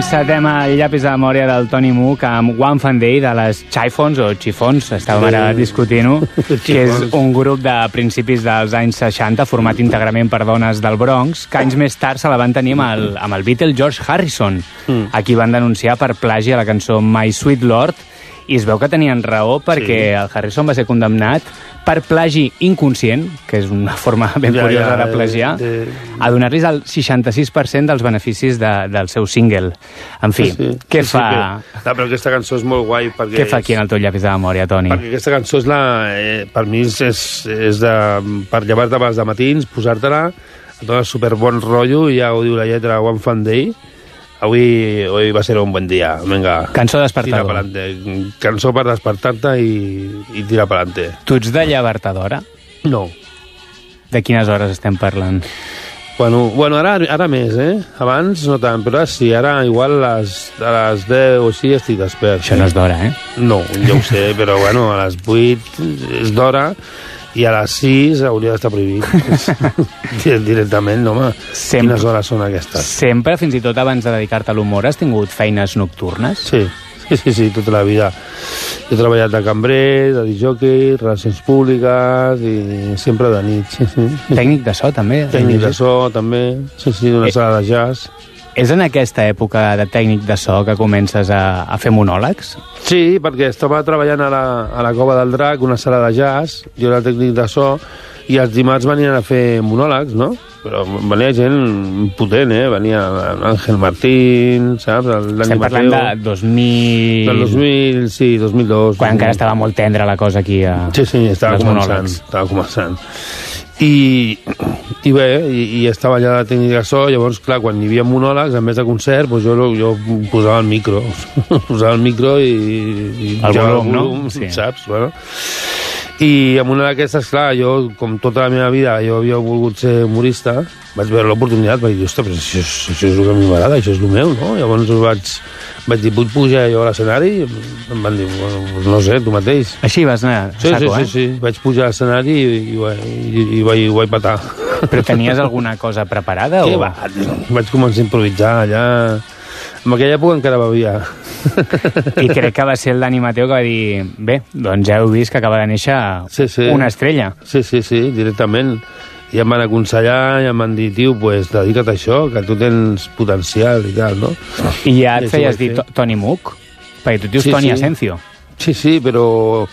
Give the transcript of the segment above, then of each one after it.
Encetem el llapis de memòria del Tony Mook amb One Fun Day de les Chiffons o Chiffons, estàvem ara discutint-ho, que és un grup de principis dels anys 60 format íntegrament per dones del Bronx, que anys més tard se la van tenir amb el Beatle George Harrison, a qui van denunciar per plagi a la cançó My Sweet Lord, i es veu que tenien raó perquè el Harrison va ser condemnat per plagi inconscient, que és una forma ben curiosa de plagiar, a donar-los el 66% dels beneficis del seu single. En fi, què fa... Però aquesta cançó és molt guai perquè... Què fa aquí en el teu llapis de memòria, Toni? Perquè aquesta cançó és per mi és per llevar-te abans de matins, posar-te-la, et dona super bon rotllo, i ja ho diu la lletra One Fun Day. Hoy va ser un buen dia. Venga. Cançó despertadora. Cançó per despertar-te i tirar per endavant. Tu ets de llevar-te d'hora? No. De quines hores estem parlant? Bueno, ara més, Abans no tant, però ara sí. Ara igual a les 10 o així estic despert. Això no és d'hora, No, jo ho sé, però bueno, a les 8 és d'hora. I a les 6 hauria d'estar prohibit. Directament, no, home. Quines hores són aquestes? Sempre, fins i tot abans de dedicar-te a l'humor, has tingut feines nocturnes? Sí, tota la vida. He treballat de cambrer, de disjockey, relacions públiques i sempre de nit. Tècnic de so, també? Tècnic de so, també. Sí, d'una sala de jazz. És en aquesta època de tècnic de so que comences a fer monòlegs? Sí, perquè estava treballant a la Cova del Drac, una sala de jazz, jo era tècnic de so, i els dimarts venien a fer monòlegs, no? Però venia gent potent, Venia Ángel Martín, saps? Estem parlant de 2000... Del 2000, sí, 2002. Quan encara estava molt tendra la cosa aquí a... Sí, estava començant. I bé, estava allà de tècnic de so, llavors, clar, quan hi havia monòlegs, en vez de concert, doncs jo posava el micro. Posava el micro i el volum, no? Sí. Saps? Bueno. I amb una d'aquestes, clar, jo, com tota la meva vida, jo havia volgut ser humorista, vaig veure l'oportunitat, vaig dir, ostres, però això és el que a mi m'agrada, això és el meu, no? Llavors vaig dir, vull pujar jo a l'escenari? Em van dir, bueno, no sé, tu mateix. Així vas anar a saco, Sí, vaig pujar a l'escenari i ho vaig patar. Però tenies alguna cosa preparada? Què va? Vaig començar a improvisar allà... En aquella època encara bevia. I crec que va ser el Dani Mateo que va dir, bé, doncs ja heu vist que acaba de néixer una estrella. Sí, directament. I em van aconsellar i em van dir, tio, pues dedica't a això, que tu tens potencial i tal, no? I ja et feies dir Tony Mook? Perquè tu dius Toni Asencio. Sí, però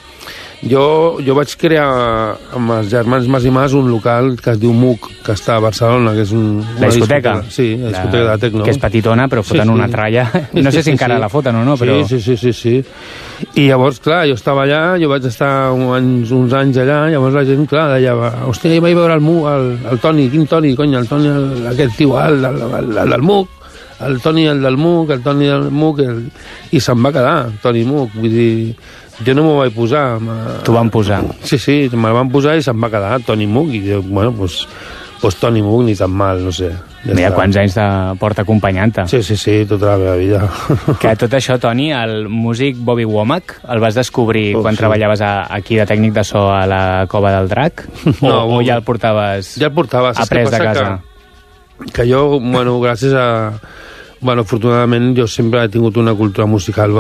jo vaig crear amb els germans Mas i Mas un local que es diu Mook, que està a Barcelona, que és una discoteca. Sí, la discoteca de tecno. Que és petitona, però foten una tralla. No sé si encara la foten o no, però... Sí. I llavors, clar, jo estava allà, jo vaig estar uns anys allà, llavors la gent, clar, deia, hòstia, vaig veure el Toni, quin Toni, cony, el Toni, aquest tio alt, el del Mook, el Toni, el del Mook, el Toni del Mook, i se'm va quedar, Toni Mook, vull dir... Jo no m'ho vaig posar. T'ho van posar? Sí, me'l van posar i se'm va quedar Toni Mook, i dic, bueno, doncs Toni Mook ni tan mal, no sé. Mira quants anys te porta acompanyant-te. Sí, tota la meva vida. Que tot això, Toni, el músic Bobby Womack, el vas descobrir quan treballaves aquí de tècnic de so a la Cova del Drac? O ja el portaves après de casa? Que jo, bueno, gràcies a... Bueno, afortunadament jo sempre he tingut una cultura musical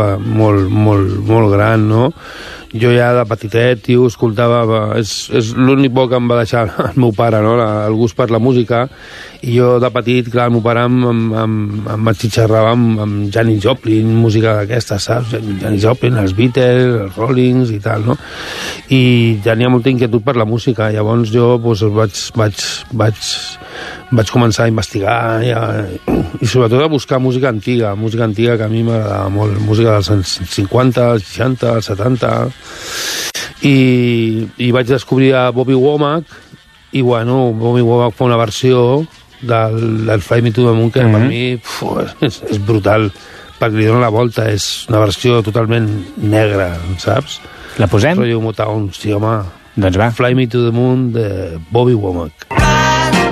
molt gran, no? Jo ja de petitet, tio, escoltava... És l'únic bo que em va deixar el meu pare, no? El gust per la música. I jo de petit, clar, el meu pare em atxitxarrava amb Janis Joplin, música d'aquesta, saps? Janis Joplin, els Beatles, els Rollings i tal, no? I tenia molta inquietud per la música. Llavors jo vaig començar a investigar i sobretot a buscar música antiga que a mi m'agradava molt, música dels anys 50, 60, 70, i vaig descobrir a Bobby Womack, i bueno, Bobby Womack fa una versió del Fly Me to the Moon que per mi és brutal, perquè li dona la volta, és una versió totalment negra, saps? La posem? Rotllo Motown, sí, home. Doncs va. Fly Me to the Moon de Bobby Womack.